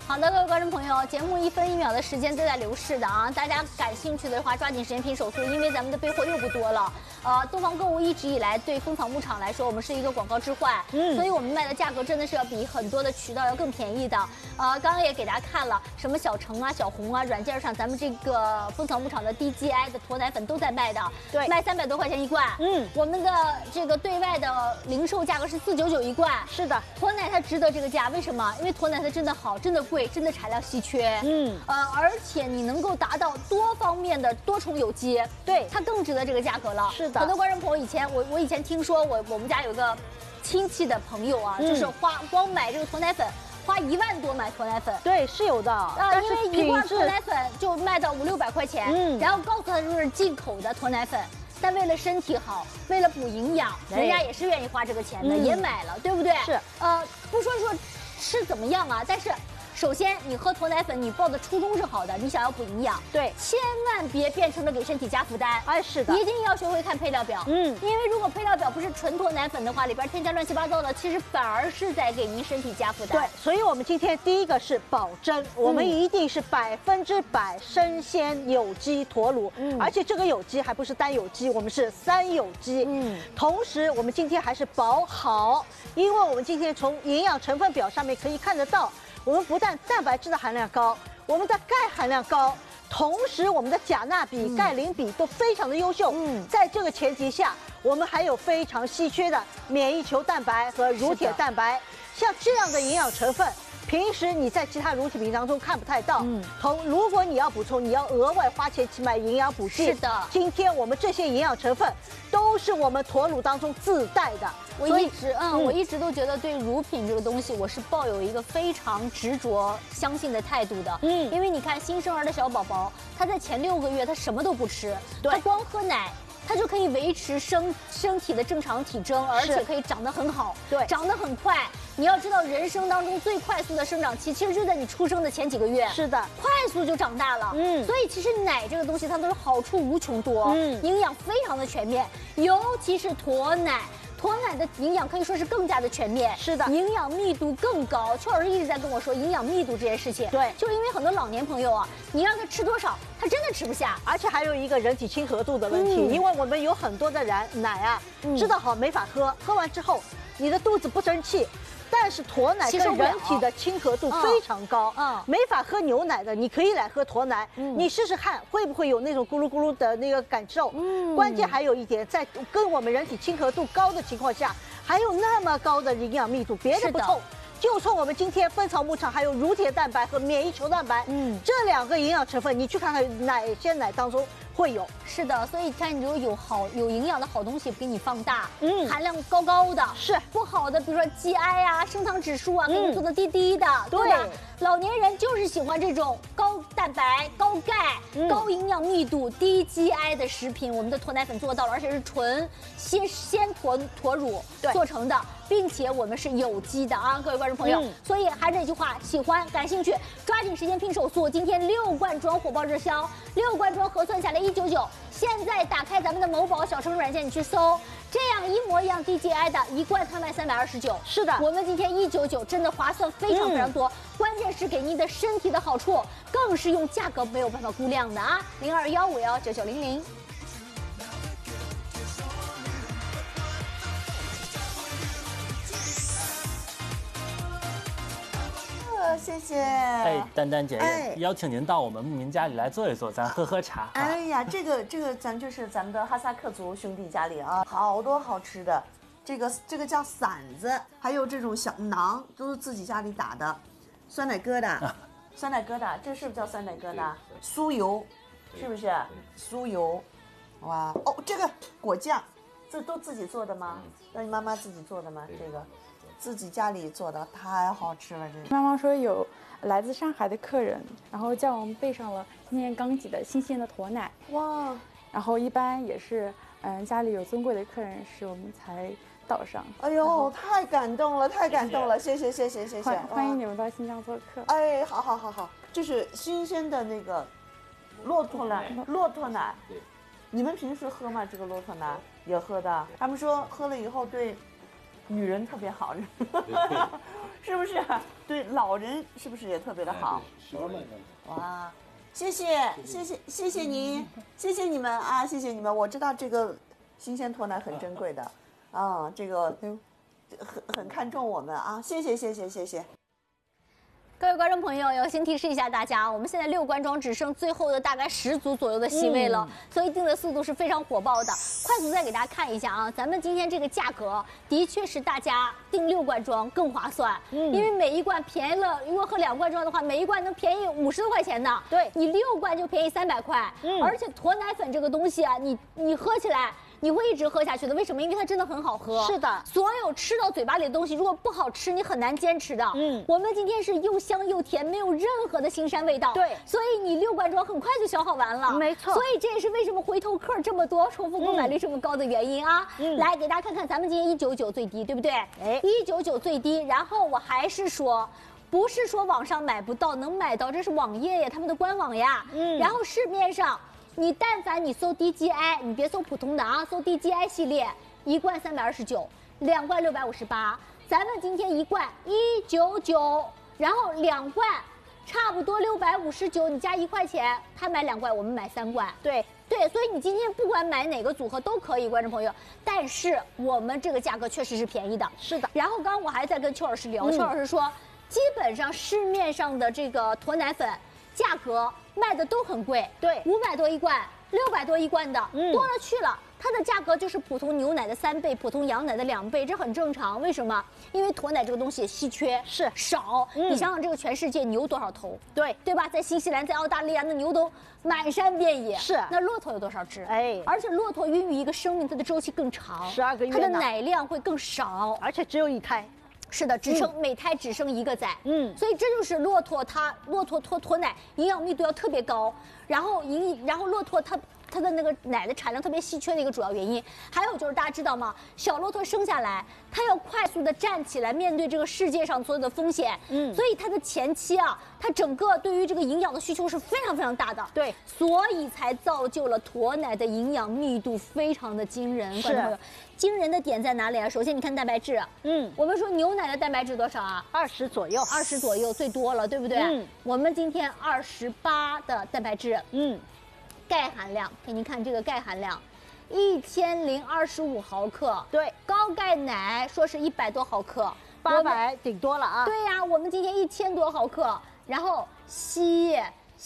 好的，各位观众朋友，节目1分1秒的时间都在流逝的啊！大家感兴趣的话，抓紧时间拼手速，因为咱们的备货又不多了。东方购物一直以来对蜂草牧场来说，我们是一个广告置换，所以我们卖的价格真的是要比很多的渠道要更便宜的。刚刚也给大家看了，什么小橙啊、小红啊，软件上咱们这个蜂草牧场的 DGI 的驼奶粉都在卖的，对，卖300多块钱一罐。我们的这个对外的零售价格是499一罐。是的，驼奶它值得这个价，为什么？因为驼奶它真的好，真的贵。真的产量稀缺，而且你能够达到多方面的多重有机，对，它更值得这个价格了。是的，很多观众朋友我以前听说我们家有个亲戚的朋友啊，就是光买这个驼奶粉花1万多买驼奶粉，对，是有的啊，因为一罐驼奶粉就卖到500、600块钱，然后告诉他说是进口的驼奶粉。但为了身体好，为了补营养，人家也是愿意花这个钱的，也买了，对不对？是，不说吃怎么样啊，但是。首先，你喝驼奶粉，你抱的初衷是好的，你想要补营养，对，千万别变成了给身体加负担。哎，是的，一定要学会看配料表，因为如果配料表不是纯驼奶粉的话，里边添加乱七八糟的，其实反而是在给您身体加负担。对，所以我们今天第一个是保真，我们一定是100%生鲜有机驼乳，而且这个有机还不是单有机，我们是3有机，同时我们今天还是保好，因为我们今天从营养成分表上面可以看得到。我们不但蛋白质的含量高，我们的钙含量高，同时我们的钾钠比、钙磷比都非常的优秀。在这个前提下，我们还有非常稀缺的免疫球蛋白和乳铁蛋白，像这样的营养成分。平时你在其他乳制品当中看不太到，如果你要补充，你要额外花钱去买营养补剂。是的，今天我们这些营养成分都是我们驼乳当中自带的。我一直都觉得对乳品这个东西，我是抱有一个非常执着相信的态度的。因为你看新生儿的小宝宝，他在前6个月他什么都不吃，他光喝奶。它就可以维持身体的正常体征，而且可以长得很好，对，长得很快。你要知道，人生当中最快速的生长期，其实就在你出生的前几个月。是的，快速就长大了。所以其实奶这个东西，它都是好处无穷多，营养非常的全面，尤其是驼奶。驼奶的营养可以说是更加的全面，是的，营养密度更高。邱老师一直在跟我说营养密度这件事情，对，就因为很多老年朋友啊，你让他吃多少，他真的吃不下，而且还有一个人体亲和度的问题，因为我们有很多的奶啊，知道好没法喝，喝完之后你的肚子不争气。但是驼奶跟人体的亲和度非常高，没法喝牛奶的，你可以来喝驼奶，你试试看会不会有那种咕噜咕噜的那个感受。关键还有一点，在跟我们人体亲和度高的情况下，还有那么高的营养密度，别的不冲。就冲我们今天蜂草牧场还有乳铁蛋白和免疫球蛋白，这2个营养成分，你去看看哪些奶当中会有。是的，所以看你如果有营养的好东西给你放大，含量高的，是不好的，比如说 GI 啊、升糖指数啊，给你做的低的，对吧？老年人就是喜欢这种高蛋白、高钙、高营养密度、低 GI 的食品。我们的驼奶粉做到了，而且是纯鲜驼乳做成的，并且我们是有机的啊，各位观众朋友。所以还是那句话，喜欢、感兴趣，抓紧时间拼手速。今天6罐装火爆热销，6罐装核算下来199。现在打开咱们的某宝小程序软件，你去搜，这样一模一样 DGI 的1罐，它卖329。是的，我们今天199，真的划算非常多。关键是给您的身体的好处，更是用价格没有办法估量的啊！0215519900。 谢谢。 丹丹姐姐，邀请您到我们牧民家里来坐一坐，咱喝茶。 哎呀，这个咱就是咱们的哈萨克族兄弟家里啊，好多好吃的。这个叫馓子，还有这种小馕，都是自己家里打的。酸奶疙瘩，酸奶疙瘩，这是不是叫酸奶疙瘩？酥油，是不是？酥油，哇哦，这个果酱，这都自己做的吗？那你妈妈自己做的吗？这个。自己家里做的太好吃了，这个。 妈妈说有来自上海的客人，然后叫我们备上了今天刚挤的新鲜的驼奶。哇！然后一般也是，家里有尊贵的客人时，我们才倒上。 哎呦，太感动了，太感动了！谢谢。 欢迎你们到新疆做客。 哎，好，这是新鲜的那个骆驼奶。对。你们平时喝吗？这个骆驼奶也喝的。他们说喝了以后对女人特别好，是不是？对，老人是不是也特别的好？哇，谢谢您，谢谢你们啊，谢谢你们。我知道这个新鲜脱奶很珍贵的，啊，这个很看重我们啊，谢谢。 各位观众朋友，友心提示一下大家，我们现在6罐装只剩最后的大概10组左右的席位了，所以定的速度是非常火爆的。快速再给大家看一下啊，咱们今天这个价格的确是大家订6罐装更划算，因为每一罐便宜了，如果喝2罐装的话，每一罐能便宜50多块钱呢。对，你6罐就便宜300块，而且驼奶粉这个东西啊，你喝起来。你会一直喝下去的，为什么？因为它真的很好喝。是的，所有吃到嘴巴里的东西，如果不好吃，你很难坚持的。我们今天是又香又甜，没有任何的腥膻味道。对，所以你6罐装很快就消耗完了。没错，所以这也是为什么回头客这么多，重复购买率这么高的原因啊。来给大家看看，咱们今天199最低，对不对？199最低，然后我还是说。不是说网上买不到，能买到，这是网页呀，他们的官网呀。然后市面上。你但凡你搜 DGI， 你别搜普通的啊，搜 DGI 系列，1罐329，2罐658，咱们今天1罐199，然后2罐差不多659，你加1块钱，他买2罐，我们买3罐，对，所以你今天不管买哪个组合都可以，观众朋友，但是我们这个价格确实是便宜的，是的。然后刚刚我还在跟邱老师聊，邱老师说，基本上市面上的这个驼奶粉价格。卖的都很贵，对，500多1罐，600多1罐的，多了去了。它的价格就是普通牛奶的3倍，普通羊奶的2倍，这很正常。为什么？因为驼奶这个东西稀缺，是少。你想想，这个全世界牛多少头？对吧？在新西兰，在澳大利亚，那牛都满山遍野。是。那骆驼有多少只？而且骆驼孕育一个生命，它的周期更长，12个月，它的奶量会更少，而且只有1胎。是的，每胎只生1个崽，所以这就是骆驼脱奶营养密度要特别高，然后骆驼它的那个奶的产量特别稀缺的一个主要原因。还有就是大家知道吗？小骆驼生下来，它要快速的站起来面对这个世界上所有的风险，所以它的前期啊，它整个对于这个营养的需求是非常非常大的，对，所以才造就了驼奶的营养密度非常的惊人，观众朋友。惊人的点在哪里啊？首先你看蛋白质，我们说牛奶的蛋白质多少啊？20左右最多了，对不对？我们今天28的蛋白质，钙含量给您看这个钙含量，1025毫克，对，高钙奶说是100多毫克，800顶多了啊。对呀，我们今天1000多毫克，然后硒、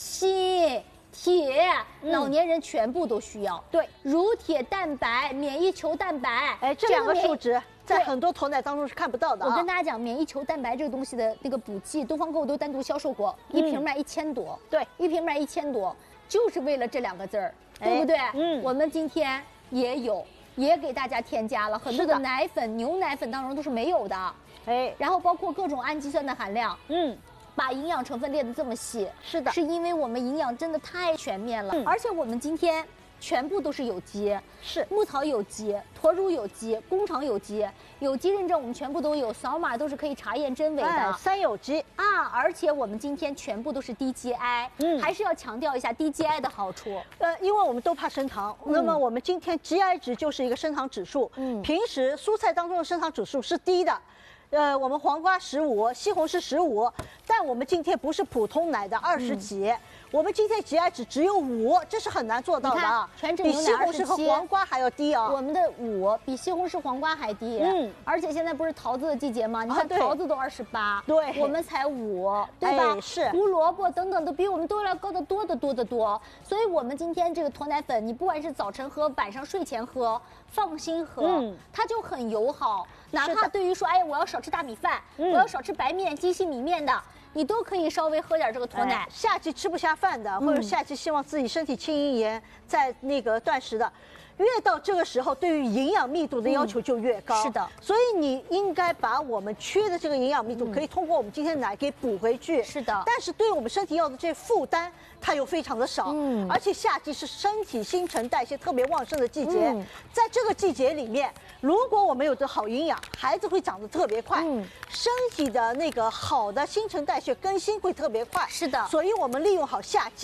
铁，老年人全部都需要。对，乳铁蛋白、免疫球蛋白，这2个数值在很多驼奶当中是看不到的。我跟大家讲，免疫球蛋白这个东西的那个补剂，东方购物都单独销售过，1瓶卖1000多。对，1瓶卖1000多，就是为了这2个字儿，对不对？我们今天也给大家添加了很多的奶粉、牛奶粉当中都是没有的。然后包括各种氨基酸的含量，把营养成分列得这么细，是的，是因为我们营养真的太全面了，而且我们今天全部都是有机，是牧草有机、驼乳有机、工厂有机，有机认证我们全部都有，扫码都是可以查验真伪的，3有机啊！而且我们今天全部都是 DGI，还是要强调一下 DGI 的好处。 因为我们都怕升糖，那么我们今天 GI 值就是一个升糖指数，平时蔬菜当中的升糖指数是低的。我们黄瓜15，西红柿15，但我们今天不是普通奶的20几，我们今天 GI 值只有5，这是很难做到的。 全脂牛奶27，比西红柿和黄瓜还要低啊。 我们的5比西红柿、黄瓜还低。而且现在不是桃子的季节吗？你看桃子都28，对，我们才5，对吧？是。胡萝卜等等都比我们都要高得多得多得多。所以我们今天这个驼奶粉，你不管是早晨喝、晚上睡前喝，放心喝，它就很友好。哪怕对于说，我要少吃大米饭，我要少吃白面、精细米面的，你都可以稍微喝点这个驼奶。 夏季吃不下饭的，或者夏季希望自己身体轻盈盐，在那个断食的，越到这个时候，对于营养密度的要求就越高。是的，所以你应该把我们缺的这个营养密度，可以通过我们今天的奶给补回去。是的，但是对我们身体要的这些负担，它又非常的少。而且夏季是身体新陈代谢特别旺盛的季节，在这个季节里面，如果我们有的好营养，孩子会长得特别快，身体的那个好的新陈代谢更新会特别快。是的，所以我们利用好夏季。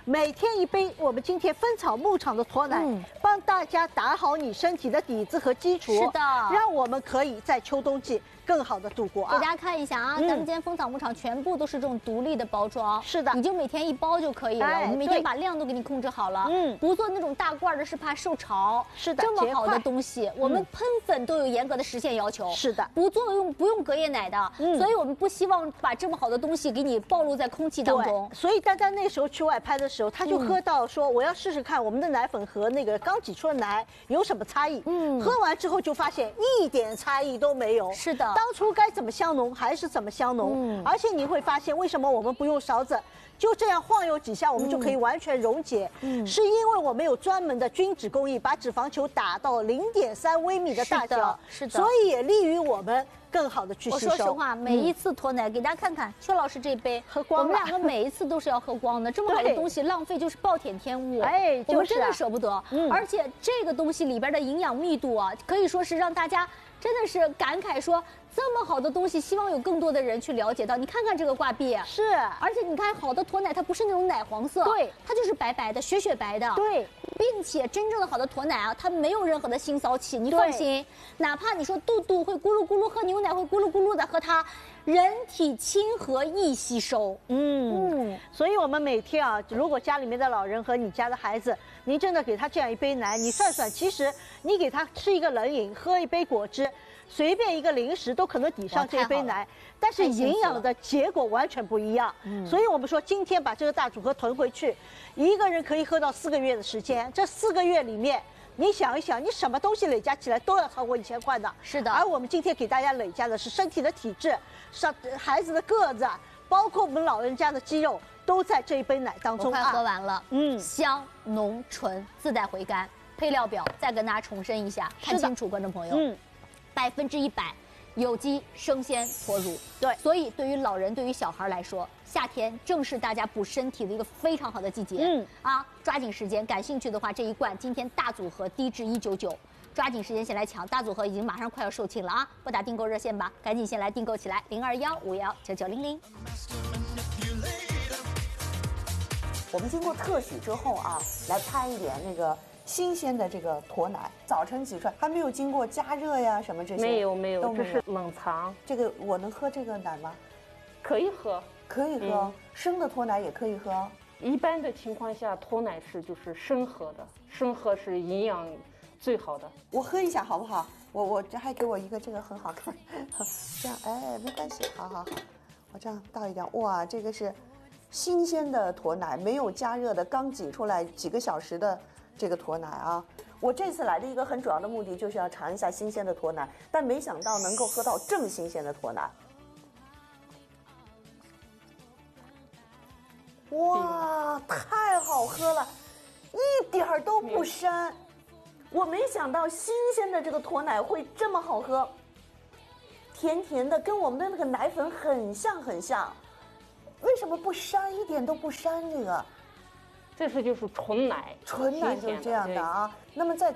每天一杯我们今天蜂草牧场的驼奶，帮大家打好你身体的底子和基础。 是的， 让我们可以在秋冬季更好的度过啊！ 给大家看一下啊，咱们今天蜂草牧场全部都是这种独立的包装， 是的， 你就每天一包就可以了。我们每天把量都给你控制好了，不做那种大罐的，是怕受潮。 是的， 这么好的东西，我们喷粉都有严格的时限要求。 是的， 不用隔夜奶的，所以我们不希望把这么好的东西给你暴露在空气当中。 所以丹丹那时候去外拍的时候，他就喝到说我要试试看我们的奶粉和那个刚挤出的奶有什么差异。喝完之后就发现一点差异都没有。 是的， 当初该怎么香浓还是怎么香浓。而且你会发现为什么我们不用勺子，就这样晃悠几下，我们就可以完全溶解。是因为我们有专门的均脂工艺，把脂肪球打到0.3微米的大小， 是的， 所以也利于我们更好的去吸收。 我说实话，每一次脱奶，给大家看看邱老师这杯喝光了， 我们两个每一次都是要喝光的。这么好的东西浪费就是暴殄天物， 哎， 我们真的舍不得。而且这个东西里边的营养密度啊，可以说是让大家真的是感慨说，这么好的东西，希望有更多的人去了解到。你看看这个挂壁， 是， 而且你看好的驼奶，它不是那种奶黄色， 对， 它就是白白的、雪白的， 对， 并且真正的好的驼奶啊，它没有任何的腥骚气，你放心。哪怕你说肚肚会咕噜咕噜，喝牛奶会咕噜咕噜的喝它，人体亲和易吸收。 所以我们每天啊，如果家里面的老人和你家的孩子，您真的给他这样一杯奶，你算算，其实你给他吃一个冷饮，喝一杯果汁，随便一个零食都可能抵上这杯奶，但是营养的结果完全不一样。所以我们说今天把这个大组合囤回去，一个人可以喝到4个月的时间，这4个月里面。你想一想，你什么东西累加起来都要超过1000块的。 是的。 而我们今天给大家累加的是身体的体质，孩子的个子，包括我们老人家的肌肉，都在这一杯奶当中。 我快喝完了。香浓纯，自带回甘。配料表再跟大家重申一下，看清楚，观众朋友。100%有机生鲜脱乳。 对。 所以对于老人、对于小孩来说，夏天正是大家补身体的一个非常好的季节。抓紧时间，感兴趣的话，这一罐今天大组合低至199，抓紧时间先来抢，大组合已经马上快要售罄了啊！拨打订购热线吧，赶紧先来订购起来，0215199900。 我们经过特许之后啊，来拍一点那个新鲜的这个驼奶，早晨挤出来还没有经过加热呀什么这些， 没有，这是冷藏。 这个我能喝这个奶吗？ 可以喝， 可以喝，生的驼奶也可以喝。 一般的情况下，驼奶就是生喝的，生喝是营养最好的。 我喝一下好不好？我这还给我一个这个很好看，这样哎没关系，好，我这样倒一点，哇，这个是新鲜的驼奶，没有加热的，刚挤出来几个小时的这个驼奶啊。我这次来的一个很主要的目的就是要尝一下新鲜的驼奶，但没想到能够喝到这么新鲜的驼奶。哇，太好喝了，一点儿都不膻。我没想到新鲜的这个驼奶会这么好喝，甜甜的，跟我们的那个奶粉很像。为什么不膻？一点都不膻？这是纯奶， 纯奶就是这样的啊。那么再